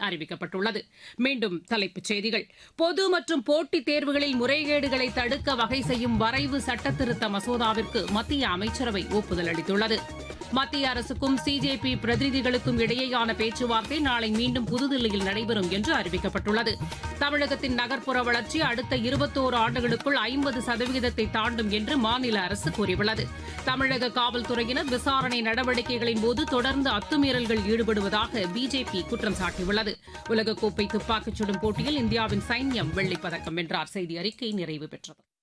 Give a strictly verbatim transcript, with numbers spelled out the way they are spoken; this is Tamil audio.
அறிவிக்கப்பட்டுள்ளது. மீண்டும் தலைப்புச் செய்திகள். பொது மற்றும் போட்டித் தேர்வுகளில் முறைகேடுகளை தடுக்க வகை செய்யும் வரைவு சட்டத்திருத்த மசோதாவிற்கு மத்திய அமைச்சரவை ஒப்புதல் அளித்துள்ளது. மத்திய அரசுக்கும் சிஜேபி பிரதிநிதிகளுக்கும் இடையேயான பேச்சுவார்த்தை நாளை மீண்டும் புதுதில்லியில் நடைபெறும் என்று அறிவிக்கப்பட்டுள்ளது. தமிழகத்தின் நகர்ப்புற வளர்ச்சி அடுத்த இருபத்தோரு ஆண்டுகளுக்குள் ஐம்பது சதவீதத்தை தாண்டும் என்று மாநில அரசு கூறியுள்ளது. தமிழக காவல்துறையினர் விசாரணை நடவடிக்கைகளின் போது தொடர்ந்து அத்துமீறல்கள் ஈடுபடுவதாக பிஜேபி குற்றம் சாட்டியுள்ளது. உலகக்கோப்பை துப்பாக்கிச் சுடும் போட்டியில் இந்தியாவின் சைன்யம் வெள்ளிப் பதக்கம் வென்றார். செய்தி அறிக்கை நிறைவு பெற்றது.